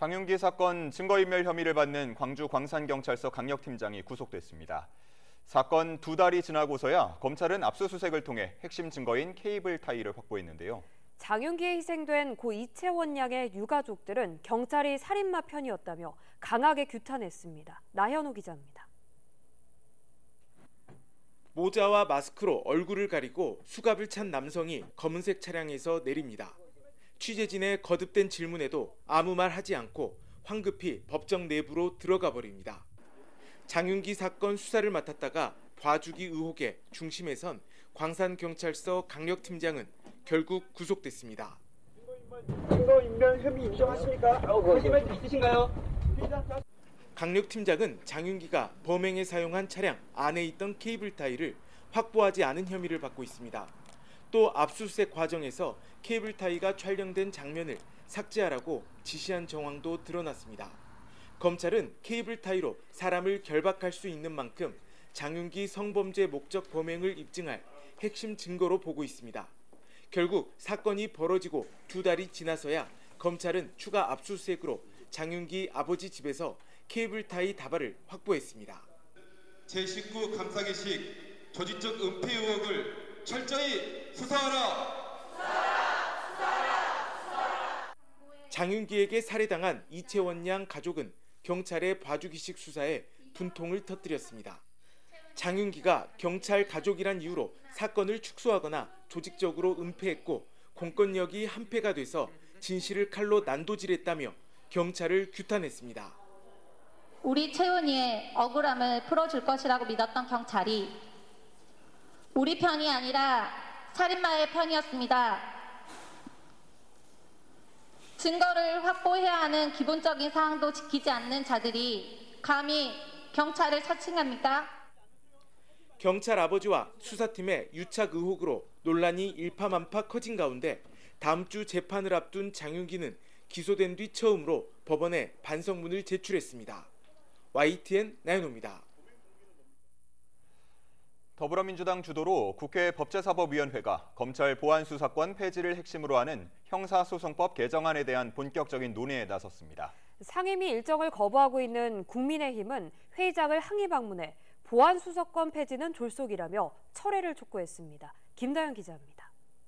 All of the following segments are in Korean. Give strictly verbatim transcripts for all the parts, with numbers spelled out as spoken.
장윤기 사건 증거인멸 혐의를 받는 광주 광산경찰서 강력팀장이 구속됐습니다. 사건 두 달이 지나고서야 검찰은 압수수색을 통해 핵심 증거인 케이블 타이를 확보했는데요. 장윤기에 희생된 고 이채원 양의 유가족들은 경찰이 살인마 편이었다며 강하게 규탄했습니다. 나현우 기자입니다. 모자와 마스크로 얼굴을 가리고 수갑을 찬 남성이 검은색 차량에서 내립니다. 취재진의 거듭된 질문에도 아무 말 하지 않고 황급히 법정 내부로 들어가 버립니다. 장윤기 사건 수사를 맡았다가 봐주기 의혹의 중심에 선 광산경찰서 강력팀장은 결국 구속됐습니다. 증거인멸 혐의 인정하십니까? 하실 말씀 있으신가요? 강력팀장은 장윤기가 범행에 사용한 차량 안에 있던 케이블 타이를 확보하지 않은 혐의를 받고 있습니다. 또 압수수색 과정에서 케이블 타이가 촬영된 장면을 삭제하라고 지시한 정황도 드러났습니다. 검찰은 케이블 타이로 사람을 결박할 수 있는 만큼 장윤기 성범죄 목적 범행을 입증할 핵심 증거로 보고 있습니다. 결국 사건이 벌어지고 두 달이 지나서야 검찰은 추가 압수수색으로 장윤기 아버지 집에서 케이블 타이 다발을 확보했습니다. 제십구 감사 개식 조직적 은폐 의혹을 철저히 수사하라. 수사하라, 수사하라, 수사하라. 장윤기에게 살해당한 이채원 양 가족은 경찰의 봐주기식 수사에 분통을 터뜨렸습니다. 장윤기가 경찰 가족이란 이유로 사건을 축소하거나 조직적으로 은폐했고 공권력이 한패가 돼서 진실을 칼로 난도질했다며 경찰을 규탄했습니다. 우리 채원이의 억울함을 풀어줄 것이라고 믿었던 경찰이 우리 편이 아니라 살인마의 편이었습니다. 증거를 확보해야 하는 기본적인 사항도 지키지 않는 자들이 감히 경찰을 사칭합니까? 경찰 아버지와 수사팀의 유착 의혹으로 논란이 일파만파 커진 가운데 다음 주 재판을 앞둔 장윤기는 기소된 뒤 처음으로 법원에 반성문을 제출했습니다. 와이티엔 나연호입니다. 더불어민주당 주도로 국회 법제사법위원회가 검찰 보안수사권 폐지를 핵심으로 하는 형사소송법 개정안에 대한 본격적인 논의에 나섰습니다. 상임위 일정을 거부하고 있는 국민의힘은 회의장을 항의 방문해 보안수사권 폐지는 졸속이라며 철회를 촉구했습니다. 김다현 기자입니다.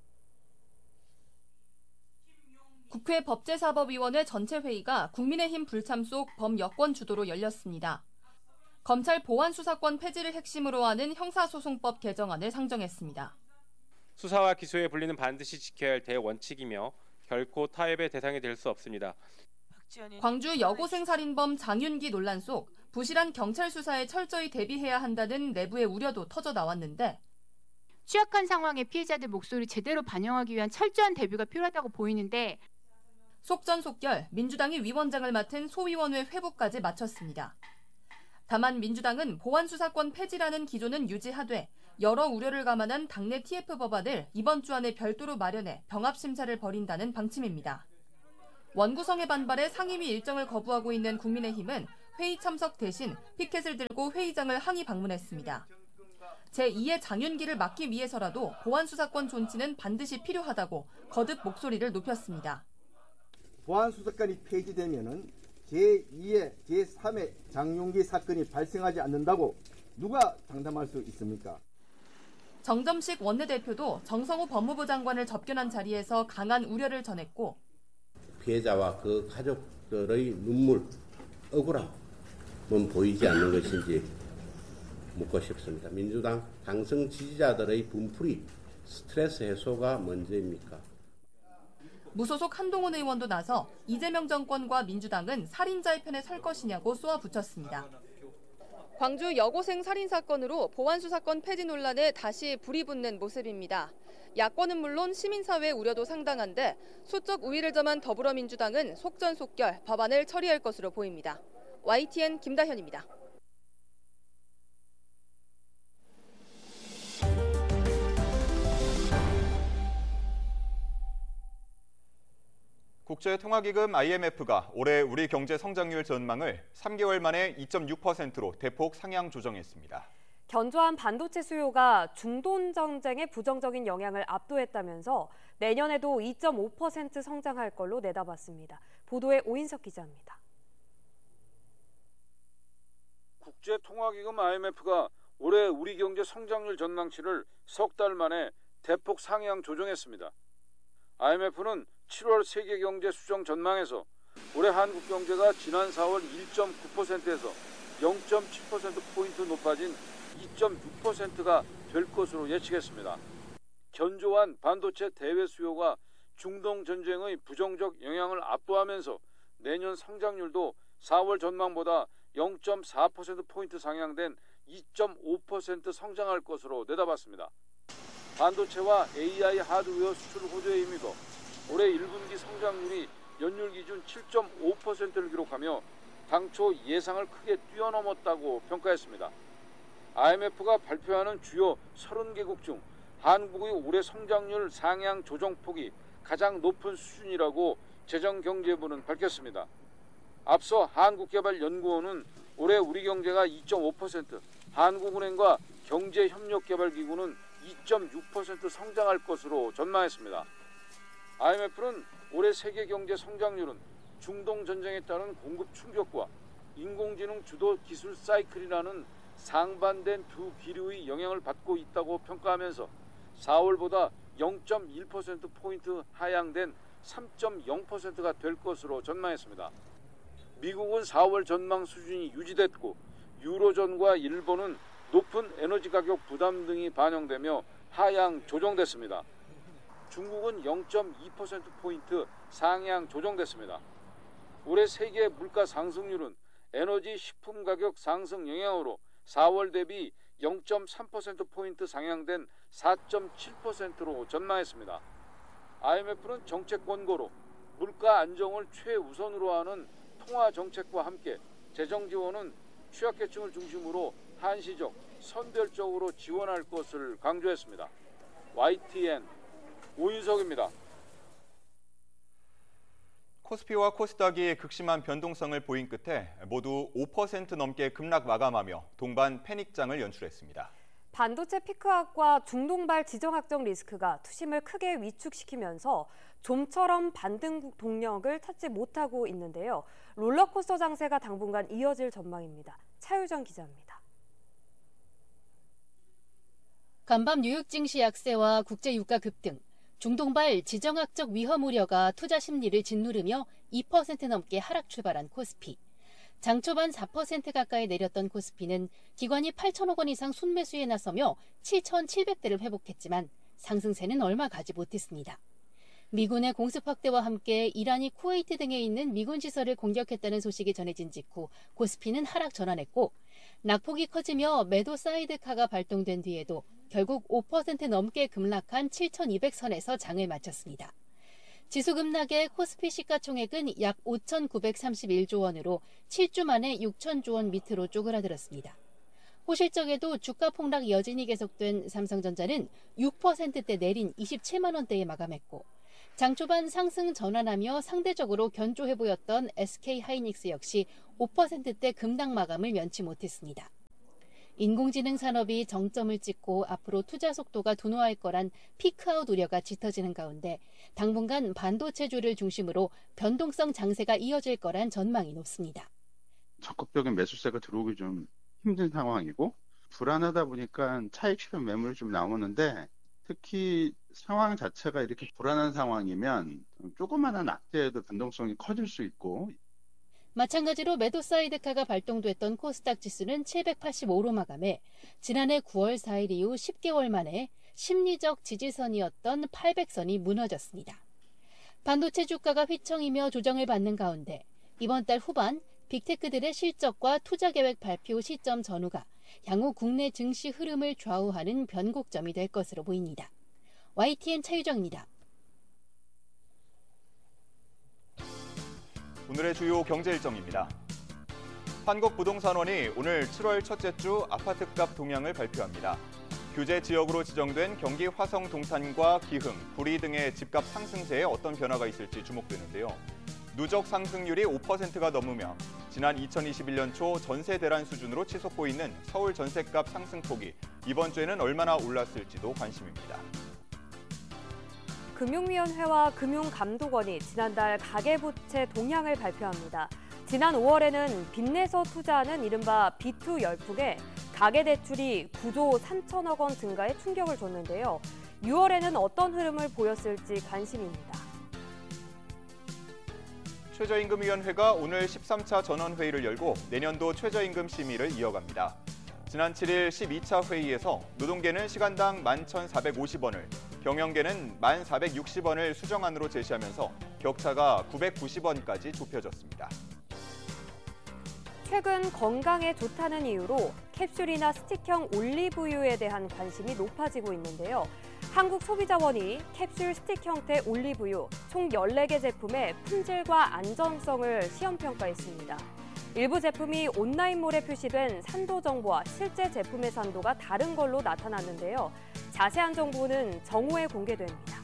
국회 법제사법위원회 전체 회의가 국민의힘 불참 속 범여권 주도로 열렸습니다. 검찰 보안수사권 폐지를 핵심으로 하는 형사소송법 개정안을 상정했습니다. 수사와 기소의 분리는 반드시 지켜야 할 대원칙이며 결코 타협의 대상이 될 수 없습니다. 광주 여고생 살인범 장윤기 논란 속 부실한 경찰 수사에 철저히 대비해야 한다는 내부의 우려도 터져 나왔는데 취약한 상황의 피해자들 목소리 제대로 반영하기 위한 철저한 대비가 필요하다고 보이는데 속전속결 민주당이 위원장을 맡은 소위원회 회부까지 마쳤습니다. 다만 민주당은 보안수사권 폐지라는 기조는 유지하되 여러 우려를 감안한 당내 티에프 법안을 이번 주 안에 별도로 마련해 병합심사를 벌인다는 방침입니다. 원구성에 반발해 상임위 일정을 거부하고 있는 국민의힘은 회의 참석 대신 피켓을 들고 회의장을 항의 방문했습니다. 제이의 장윤기를 막기 위해서라도 보안수사권 존치는 반드시 필요하다고 거듭 목소리를 높였습니다. 보안수사권이 폐지되면은 제이의 제삼의 장윤기 사건이 발생하지 않는다고 누가 장담할 수 있습니까? 정점식 원내대표도 정성호 법무부 장관을 접견한 자리에서 강한 우려를 전했고 피해자와 그 가족들의 눈물, 억울함은 보이지 않는 것인지 묻고 싶습니다. 민주당 당선 지지자들의 분풀이 스트레스 해소가 문제입니까? 무소속 한동훈 의원도 나서 이재명 정권과 민주당은 살인자의 편에 설 것이냐고 쏘아붙였습니다. 광주 여고생 살인 사건으로 보안수사권 폐지 논란에 다시 불이 붙는 모습입니다. 야권은 물론 시민사회 우려도 상당한데 수적 우위를 점한 더불어민주당은 속전속결 법안을 처리할 것으로 보입니다. 와이티엔 김다현입니다. 국제통화기금 아이엠에프가 올해 우리 경제 성장률 전망을 삼 개월 만에 이 점 육 퍼센트로 대폭 상향 조정했습니다. 견조한 반도체 수요가 중동 전쟁의 부정적인 영향을 압도했다면서 내년에도 이 점 오 퍼센트 성장할 걸로 내다봤습니다. 보도에 오인석 기자입니다. 국제통화기금 아이엠에프가 올해 우리 경제 성장률 전망치를 석 달 만에 대폭 상향 조정했습니다. 아이엠에프는 칠월 세계 경제 수정 전망에서 올해 한국 경제가 지난 사월 일 점 구 퍼센트에서 영 점 칠 퍼센트 포인트 높아진 이 점 육 퍼센트가 될 것으로 예측했습니다. 견조한 반도체 대외 수요가 중동 전쟁의 부정적 영향을 압도하면서 내년 성장률도 사월 전망보다 영 점 사 퍼센트 포인트 상향된 이 점 오 퍼센트 성장할 것으로 내다봤습니다. 반도체와 에이아이 하드웨어 수출 호조에 힘입어 올해 일 분기 성장률이 연율 기준 칠 점 오 퍼센트를 기록하며 당초 예상을 크게 뛰어넘었다고 평가했습니다. 아이엠에프가 발표하는 주요 서른 개국 중 한국의 올해 성장률 상향 조정폭이 가장 높은 수준이라고 재정경제부는 밝혔습니다. 앞서 한국개발연구원은 올해 우리 경제가 이 점 오 퍼센트, 한국은행과 경제협력개발기구는 이 점 육 퍼센트 성장할 것으로 전망했습니다. 아이엠에프는 올해 세계 경제 성장률은 중동 전쟁에 따른 공급 충격과 인공지능 주도 기술 사이클이라는 상반된 두 기류의 영향을 받고 있다고 평가하면서 사월보다 영 점 일 퍼센트 포인트 하향된 삼 점 영 퍼센트가 될 것으로 전망했습니다. 미국은 사월 전망 수준이 유지됐고 유로존과 일본은 높은 에너지 가격 부담 등이 반영되며 하향 조정됐습니다. 중국은 영 점 이 퍼센트 포인트 상향 조정됐습니다. 올해 세계 물가 상승률은 에너지 식품 가격 상승 영향으로 사월 대비 영 점 삼 퍼센트 포인트 상향된 사 점 칠 퍼센트로 전망했습니다. 아이엠에프는 정책 권고로 물가 안정을 최우선으로 하는 통화 정책과 함께 재정 지원은 취약계층을 중심으로 한시적, 선별적으로 지원할 것을 강조했습니다. 와이티엔 오인석입니다. 코스피와 코스닥이 극심한 변동성을 보인 끝에 모두 오 퍼센트 넘게 급락 마감하며 동반 패닉장을 연출했습니다. 반도체 피크압과 중동발 지정학적 리스크가 투심을 크게 위축시키면서 좀처럼 반등 동력을 찾지 못하고 있는데요. 롤러코스터 장세가 당분간 이어질 전망입니다. 차유정 기자입니다. 간밤 뉴욕 증시 약세와 국제 유가 급등, 중동발 지정학적 위험 우려가 투자 심리를 짓누르며 이 퍼센트 넘게 하락 출발한 코스피. 장 초반 사 퍼센트 가까이 내렸던 코스피는 기관이 팔천억 원 이상 순매수에 나서며 칠천칠백 대를 회복했지만 상승세는 얼마 가지 못했습니다. 미군의 공습 확대와 함께 이란이 쿠웨이트 등에 있는 미군 시설을 공격했다는 소식이 전해진 직후 코스피는 하락 전환했고 낙폭이 커지며 매도 사이드카가 발동된 뒤에도 결국 오 퍼센트 넘게 급락한 칠천이백 선에서 장을 마쳤습니다. 지수 급락에 코스피 시가총액은 약 오천구백삼십일조 원으로 칠 주 만에 육천조 원 밑으로 쪼그라들었습니다. 호실적에도 주가 폭락 여진이 계속된 삼성전자는 육 퍼센트대 내린 이십칠만 원대에 마감했고 장 초반 상승 전환하며 상대적으로 견조해 보였던 에스케이하이닉스 역시 오 퍼센트대 급락 마감을 면치 못했습니다. 인공지능 산업이 정점을 찍고 앞으로 투자 속도가 둔화할 거란 피크아웃 우려가 짙어지는 가운데 당분간 반도체주를 중심으로 변동성 장세가 이어질 거란 전망이 높습니다. 적극적인 매수세가 들어오기 좀 힘든 상황이고 불안하다 보니까 차익 실현 매물이 좀 나오는데 특히 상황 자체가 이렇게 불안한 상황이면 조그마한 악재에도 변동성이 커질 수 있고 마찬가지로 매도 사이드카가 발동됐던 코스닥 지수는 칠백팔십오로 마감해 지난해 구월 사일 이후 십 개월 만에 심리적 지지선이었던 팔백 선이 무너졌습니다. 반도체 주가가 휘청이며 조정을 받는 가운데 이번 달 후반 빅테크들의 실적과 투자 계획 발표 시점 전후가 향후 국내 증시 흐름을 좌우하는 변곡점이 될 것으로 보입니다. 와이티엔 차유정입니다. 오늘의 주요 경제 일정입니다. 한국부동산원이 오늘 칠월 첫째 주 아파트값 동향을 발표합니다. 규제 지역으로 지정된 경기 화성 동탄과 기흥, 구리 등의 집값 상승세에 어떤 변화가 있을지 주목되는데요. 누적 상승률이 오 퍼센트가 넘으며 지난 이천이십일 년 초 전세 대란 수준으로 치솟고 있는 서울 전셋값 상승폭이 이번 주에는 얼마나 올랐을지도 관심입니다. 금융위원회와 금융감독원이 지난달 가계부채 동향을 발표합니다. 지난 오월에는 빚내서 투자하는 이른바 비투 열풍에 가계대출이 구조 삼천억 원 증가에 충격을 줬는데요. 유월에는 어떤 흐름을 보였을지 관심입니다. 최저임금위원회가 오늘 십삼 차 전원회의를 열고 내년도 최저임금 심의를 이어갑니다. 지난 칠 일 십이 차 회의에서 노동계는 시간당 만 천사백오십 원을, 경영계는 만 사백육십 원을 수정안으로 제시하면서 격차가 구백구십 원까지 좁혀졌습니다. 최근 건강에 좋다는 이유로 캡슐이나 스틱형 올리브유에 대한 관심이 높아지고 있는데요. 한국소비자원이 캡슐 스틱 형태 올리브유 총 열네 개 제품의 품질과 안전성을 시험평가했습니다. 일부 제품이 온라인몰에 표시된 산도 정보와 실제 제품의 산도가 다른 걸로 나타났는데요. 자세한 정보는 정오에 공개됩니다.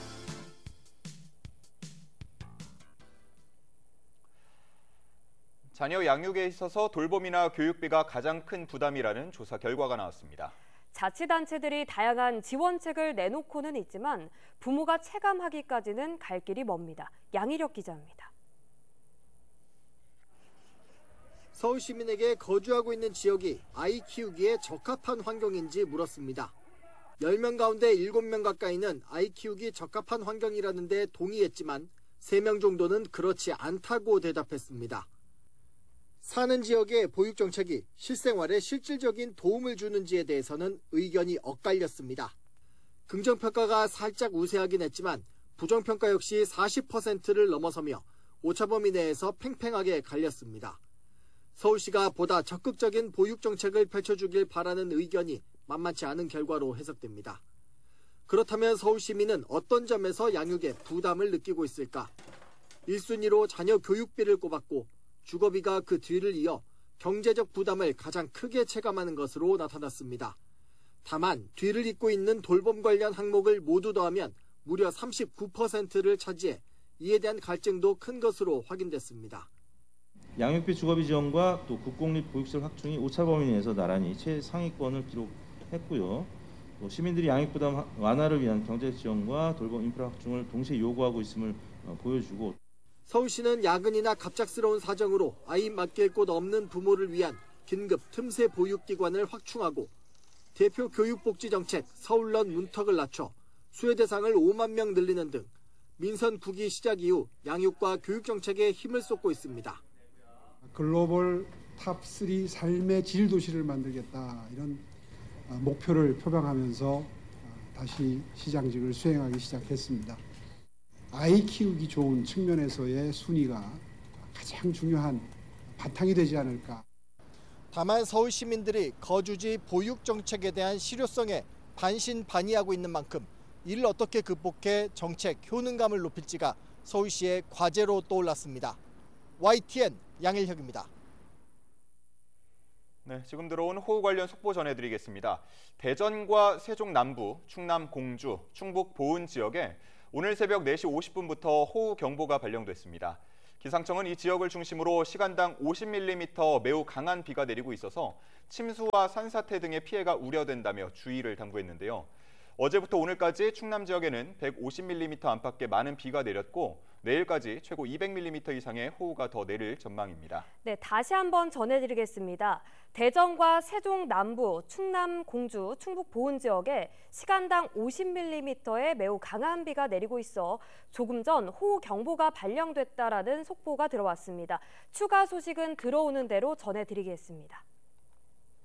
자녀 양육에 있어서 돌봄이나 교육비가 가장 큰 부담이라는 조사 결과가 나왔습니다. 자치단체들이 다양한 지원책을 내놓고는 있지만 부모가 체감하기까지는 갈 길이 멉니다. 양희력 기자입니다. 서울 시민에게 거주하고 있는 지역이 아이 키우기에 적합한 환경인지 물었습니다. 열 명 가운데 일곱 명 가까이는 아이 키우기 적합한 환경이라는 데 동의했지만 세 명 정도는 그렇지 않다고 대답했습니다. 사는 지역의 보육정책이 실생활에 실질적인 도움을 주는지에 대해서는 의견이 엇갈렸습니다. 긍정평가가 살짝 우세하긴 했지만 부정평가 역시 사십 퍼센트를 넘어서며 오차범위 내에서 팽팽하게 갈렸습니다. 서울시가 보다 적극적인 보육정책을 펼쳐주길 바라는 의견이 만만치 않은 결과로 해석됩니다. 그렇다면 서울 시민은 어떤 점에서 양육에 부담을 느끼고 있을까? 일 순위로 자녀 교육비를 꼽았고 주거비가 그 뒤를 이어 경제적 부담을 가장 크게 체감하는 것으로 나타났습니다. 다만 뒤를 잇고 있는 돌봄 관련 항목을 모두 더하면 무려 삼십구 퍼센트를 차지해 이에 대한 갈증도 큰 것으로 확인됐습니다. 양육비 주거비 지원과 또 국공립 보육시설 확충이 오차범위 내에서 나란히 최상위권을 기록했고요. 또 시민들이 양육 부담 완화를 위한 경제 지원과 돌봄 인프라 확충을 동시에 요구하고 있음을 보여주고, 서울시는 야근이나 갑작스러운 사정으로 아이 맡길 곳 없는 부모를 위한 긴급 틈새 보육기관을 확충하고 대표 교육복지정책 서울런 문턱을 낮춰 수혜 대상을 오만 명 늘리는 등 민선 구 기 시작 이후 양육과 교육정책에 힘을 쏟고 있습니다. 글로벌 탑삼 삶의 질 도시를 만들겠다, 이런 목표를 표방하면서 다시 시장직을 수행하기 시작했습니다. 아이 키우기 좋은 측면에서의 순위가 가장 중요한 바탕이 되지 않을까. 다만 서울 시민들이 거주지 보육 정책에 대한 실효성에 반신반의하고 있는 만큼 이를 어떻게 극복해 정책 효능감을 높일지가 서울시의 과제로 떠올랐습니다. 와이티엔 양일혁입니다. 네, 지금 들어온 호우 관련 속보 전해드리겠습니다. 대전과 세종 남부, 충남 공주, 충북 보은 지역에 오늘 새벽 네 시 오십 분부터 호우 경보가 발령됐습니다. 기상청은 이 지역을 중심으로 시간당 오십 밀리미터 매우 강한 비가 내리고 있어서 침수와 산사태 등의 피해가 우려된다며 주의를 당부했는데요. 어제부터 오늘까지 충남 지역에는 백오십 밀리미터 안팎의 많은 비가 내렸고 내일까지 최고 이백 밀리미터 이상의 호우가 더 내릴 전망입니다. 네, 다시 한번 전해드리겠습니다. 대전과 세종 남부, 충남 공주, 충북 보은 지역에 시간당 오십 밀리미터의 매우 강한 비가 내리고 있어 조금 전 호우 경보가 발령됐다라는 속보가 들어왔습니다. 추가 소식은 들어오는 대로 전해드리겠습니다.